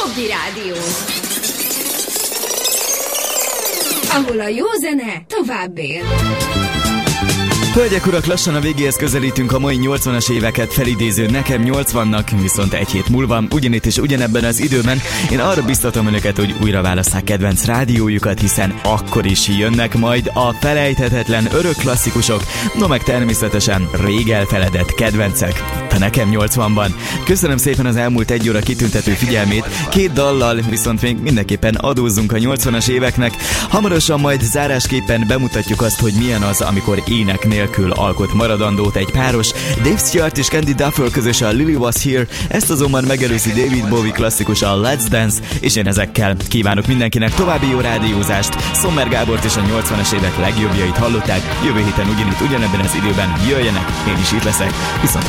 Gobbi Rádió. Ahol a jó zene tovább él. Hölgyek, urak, lassan a végéhez közelítünk a mai 80-as éveket felidéző Nekem 80-nak, viszont egy hét múlva, ugyanitt és ugyanebben az időben én arra biztatom önöket, hogy újra válasszák kedvenc rádiójukat, hiszen akkor is jönnek majd a felejthetetlen örök klasszikusok, no meg természetesen rég elfeledett kedvencek itt a Nekem 80-ban. Köszönöm szépen az elmúlt egy óra kitüntető figyelmét, 2 dallal viszont még mindenképpen adózzunk a 80-as éveknek. Hamarosan majd zárásképpen bemutatjuk azt, hogy milyen az, amikor ének nélkül alkot maradandót egy páros, Dave Stewart és Candy Duffer közös a Lily Was Here, ezt azonban megelőzi David Bowie klasszikus a Let's Dance, és én ezekkel kívánok mindenkinek további jó rádiózást. Sommer Gábort és a 80-as évek legjobbjait hallották, jövő héten ugyanitt ugyanebben az időben jöjjenek, én is itt leszek, viszont